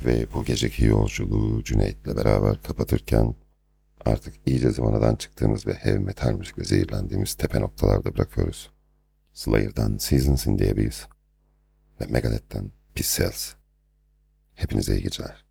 Ve bu geceki yolculuğu Cüneyt'le beraber kapatırken artık iyice zıvanadan çıktığımız ve heavy metal müzikle zehirlendiğimiz tepe noktalarda bırakıyoruz. Slayer'dan Seasons in the Abyss ve Megadeth'ten Peace Cells. Hepinize iyi geceler.